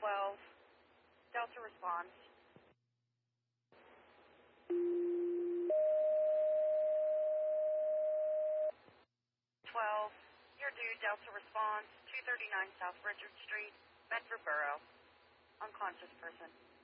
12. Delta response. 12. You're due Delta response, 239 South Richard Street, Bedford Borough. Unconscious person.